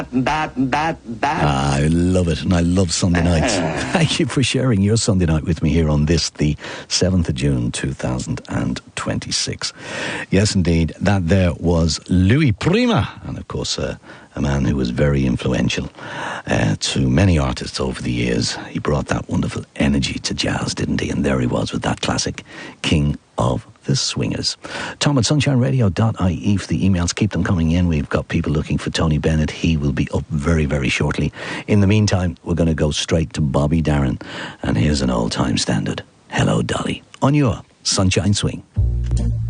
I love it, and I love Sunday nights. Thank you for sharing your Sunday night with me here on this, the 7th of June 2026. Yes, indeed, that there was Louis Prima, and of course a man who was very influential to many artists over the years. He brought that wonderful energy to jazz, didn't he? And there he was with that classic King of the Swingers. Tom at sunshineradio.ie for the emails. Keep them coming in. We've got people looking for Tony Bennett. He will be up very, very shortly. In the meantime, we're going to go straight to Bobby Darin. And here's an old-time standard. Hello, Dolly, on your Sunshine Swing.